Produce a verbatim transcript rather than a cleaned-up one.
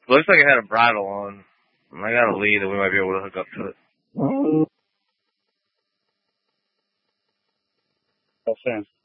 Looks like it had a bridle on. I got a lead that we might be able to hook up to it. Okay.